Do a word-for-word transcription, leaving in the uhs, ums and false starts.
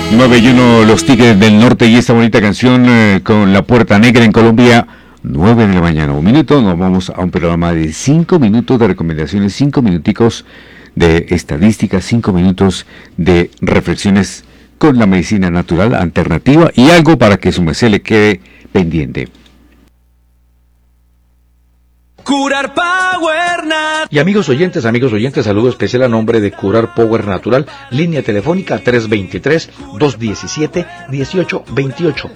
nueve y uno los Tigres del Norte y esta bonita canción eh, con La Puerta Negra en Colombia. nueve de la mañana, un minuto. Nos vamos a un programa de cinco minutos de recomendaciones, cinco minuticos de estadísticas, cinco minutos de reflexiones con la medicina natural alternativa y algo para que su merced le quede pendiente. Curar Power Nat. Y amigos oyentes, amigos oyentes, saludo especial a nombre de Curar Power Natural, línea telefónica tres dos tres, dos uno siete, uno ocho dos ocho.